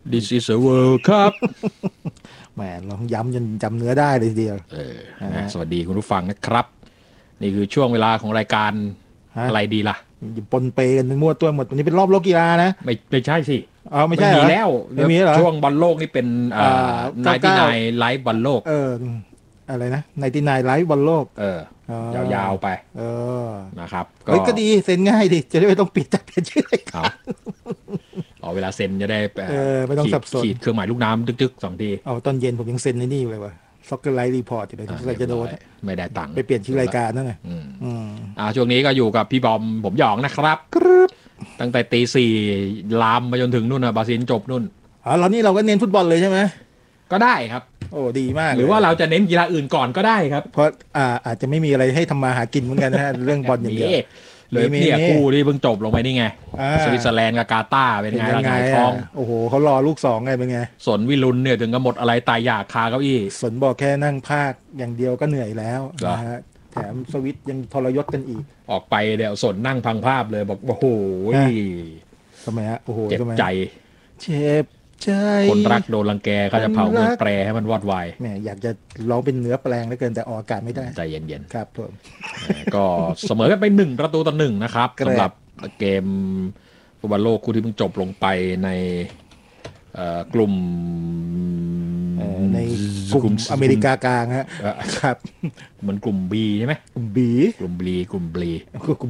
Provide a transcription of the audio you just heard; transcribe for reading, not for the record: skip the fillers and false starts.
This is a World Cup แหมลองย้ำจนจำเนื้อได้เลยทีเดียวนะสวัสดีคุณผู้ฟังนะครับนี่คือช่วงเวลาของรายการอะไรดีล่ะปนเปกันมั่วตัวหมดวันนี้เป็นรอบโลกกีฬานะไม่ใช่สิไม่ใช่มีแล้วไม่มีเหรอช่วงบอลโลกนี่เป็น99ไลฟ์บอลโลกอะไรนะ99ไลฟ์บอลโลกยาวๆไปนะครับก็ดีเซ็นง่ายดิจะได้ไม่ต้องปิดจากเป็นชื่อรายการเวลาเซ็นจะได้ไม่ต้องสับสนขีดเครื่องหมายลูกน้ำตึกๆ2 ทีตอนเย็นผมยังเซ็นในนี่เลยว่ะซ็อกเกอร์ไลท์รีพอร์ตอยู่เลยใส่จะโดนไม่ได้ตังค์ไปเปลี่ยนชื่อรายการนั่นไงช่วงนี้ก็อยู่กับพี่บอมผมหยองนะครับตั้งแต่ตี 4ลามไปจนถึงนู่นนะบราซิลจบนู่นแล้วนี่เราก็เน้นฟุตบอลเลยใช่ไหมก็ได้ครับโอ้ดีมากหรือว่าเราจะเน้นกีฬาอื่นก่อนก็ได้ครับเพราะอาจจะไม่มีอะไรให้ทำมาหากินเหมือนกันนะเรื่องบอลอย่างเดียวเลยเนี่ยคู่ที่เพิ่งจบลงไปนี่ไงสวิตเซอร์แลนด์กับกาตาร์เป็นไงล่ะไงท้องโอ้โหเขารอลูก2ไงเป็นไงสนวิรุณเนี่ยถึงกับหมดอะไรตายอยากคาเก้าอี้สนบอกแค่นั่งภาคอย่างเดียวก็เหนื่อยแล้วนะฮะแถมสวิตยังทรยศกันอีกออกไปเดี๋ยวสนนั่งพังภาพเลยบอกโอ้โหทำไมฮะโอ้โหเจ็บใจเจ็บใจคนรักโดนรังแกเขาจะเผาเมืองแปรให้มันวอดวายแหมอยากจะร้องเป็นเนื้อแปลงเหลือเกินแต่ออกอากาศไม่ได้ใจเย็นๆครับผมก็เสมอกันไป1-1นะครับสำหรับเกมฟุตบอลโลกคู่ที่เพิ่งจบลงไปในกลุ่มในกลุ่มอเมริกากลางฮะครับเหมือนกลุ่ม B ใช่ไหมกลุ่ม B กลุ่ม B กลุ่ม B